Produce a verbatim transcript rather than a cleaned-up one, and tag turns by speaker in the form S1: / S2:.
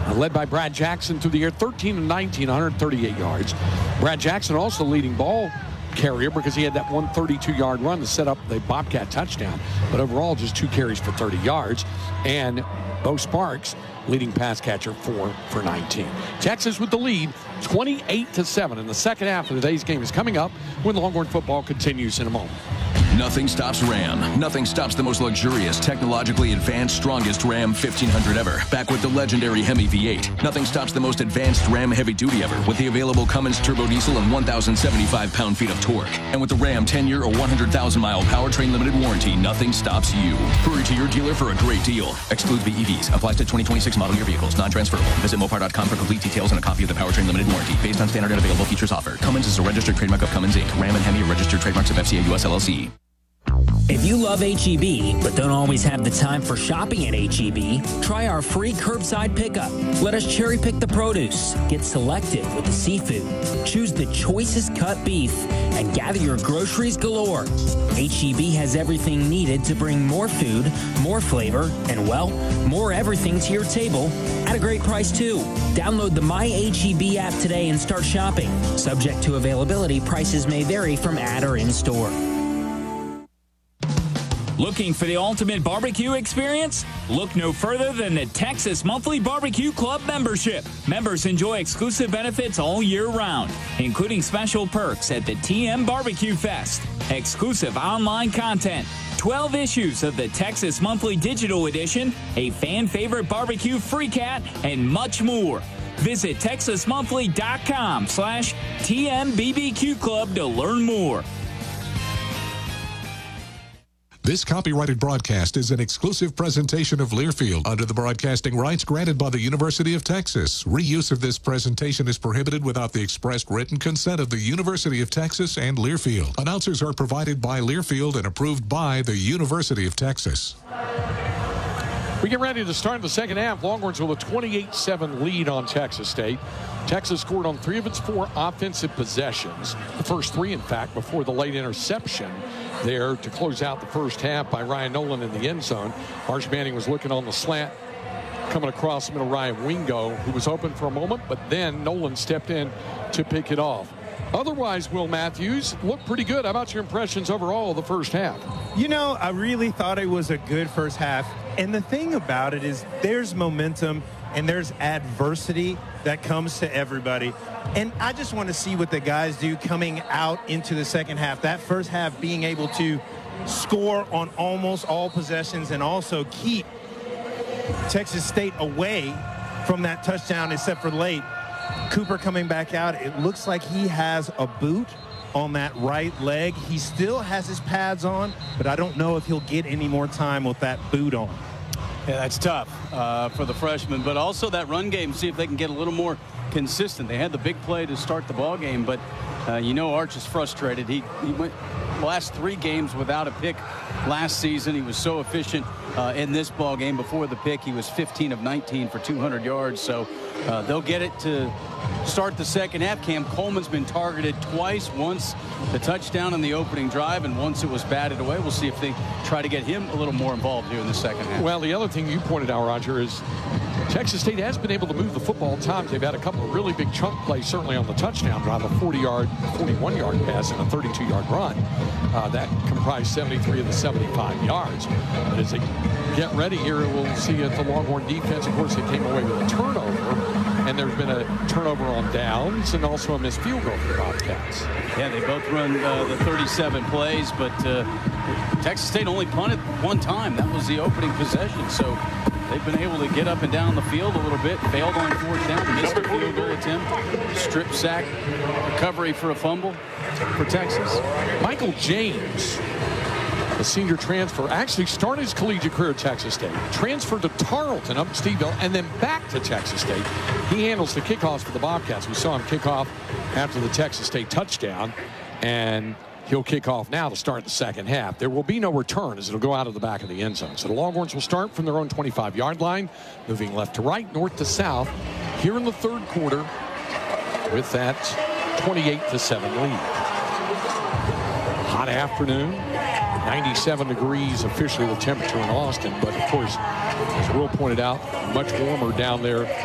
S1: led by Brad Jackson through the air, thirteen of nineteen, one hundred thirty-eight yards. Brad Jackson also leading ball carrier because he had that one thirty-two yard run to set up the Bobcat touchdown. But overall, just two carries for thirty yards. And Bo Sparks, leading pass catcher, four for nineteen. Texas with the lead, twenty-eight to seven. And the second half of today's game is coming up when Longhorn football continues in a moment.
S2: Nothing stops Ram. Nothing stops the most luxurious, technologically advanced, strongest Ram fifteen hundred ever. Back with the legendary Hemi V eight. Nothing stops the most advanced Ram heavy duty ever with the available Cummins turbo diesel and one thousand seventy-five pound-feet of torque. And with the Ram ten year or one hundred thousand mile powertrain limited warranty, nothing stops you. Hurry to your dealer for a great deal. Excludes V E Vs. Applies to twenty twenty-six model year vehicles. Non-transferable. Visit Mopar dot com for complete details and a copy of the powertrain limited warranty based on standard and available features offered. Cummins is a registered trademark of Cummins Incorporated. Ram and Hemi are registered trademarks of F C A U S L L C.
S3: If you love H E B but don't always have the time for shopping at H E B, try our free curbside pickup. Let us cherry pick the produce, get selective with the seafood, choose the choicest cut beef, and gather your groceries galore. H E B has everything needed to bring more food, more flavor, and, well, more everything to your table at a great price, too. Download the My H E B app today and start shopping. Subject to availability, prices may vary from ad or in-store.
S4: Looking for the ultimate barbecue experience? Look no further than the Texas Monthly Barbecue Club membership. Members enjoy exclusive benefits all year round, including special perks at the T M Barbecue Fest, exclusive online content, twelve issues of the Texas Monthly Digital Edition, a fan-favorite barbecue free cat, and much more. Visit texas monthly dot com slash T M B B Q Club to learn more.
S5: This copyrighted broadcast is an exclusive presentation of Learfield under the broadcasting rights granted by the University of Texas. Reuse of this presentation is prohibited without the expressed written consent of the University of Texas and Learfield. Announcers are provided by Learfield and approved by the University of Texas.
S1: We get ready to start the second half. Longhorns with a twenty-eight seven lead on Texas State. Texas scored on three of its four offensive possessions. The first three, in fact, before the late interception there to close out the first half by Ryan Nolan in the end zone. Arch Manning was looking on the slant, coming across the middle. Ryan Wingo, who was open for a moment, but then Nolan stepped in to pick it off. Otherwise, Will Matthews looked pretty good. How about your impressions overall of the first half?
S6: You know, I really thought it was a good first half. And the thing about it is there's momentum and there's adversity that comes to everybody. And I just want to see what the guys do coming out into the second half. That first half being able to score on almost all possessions and also keep Texas State away from that touchdown except for late. Cooper coming back out. It looks like he has a boot on that right leg. He still has his pads on, but I don't know if he'll get any more time with that boot on.
S7: Yeah, that's tough uh, for the freshman, but also that run game, see if they can get a little more consistent. They had the big play to start the ball game, but uh, you know Arch is frustrated. He, he went the last three games without a pick last season. He was so efficient uh, in this ball game. Before the pick, he was fifteen of nineteen for two hundred yards, so uh, they'll get it to start the second half. Cam Coleman's been targeted twice, once the touchdown in the opening drive, and once it was batted away. We'll see if they try to get him a little more involved here in the second half.
S1: Well, the other thing you pointed out, Roger, is Texas State has been able to move the football at times. They've had a couple of really big chunk plays, certainly on the touchdown drive, a forty-yard, forty-one yard pass and a thirty-two yard run. Uh, that comprised seventy-three of the seventy-five yards. But as they get ready here, we'll see at the Longhorn defense, of course, they came away with a turnover. And there's been a turnover on downs and also a missed field goal for the Bobcats.
S7: Yeah, they both run uh, the thirty-seven plays, but uh, Texas State only punted one time. That was the opening possession. So they've been able to get up and down the field a little bit. Failed on fourth down, missed the field goal attempt. Strip sack, recovery for a fumble for Texas.
S1: Michael James, a senior transfer, actually started his collegiate career at Texas State, transferred to Tarleton up in Steveville, and then back to Texas State. He handles the kickoffs for the Bobcats. We saw him kick off after the Texas State touchdown, and he'll kick off now to start the second half. There will be no return as it'll go out of the back of the end zone. So the Longhorns will start from their own twenty-five yard line, moving left to right, north to south, here in the third quarter with that twenty-eight to seven lead. Hot afternoon. ninety-seven degrees officially the temperature in Austin, but of course, as Will pointed out, much warmer down there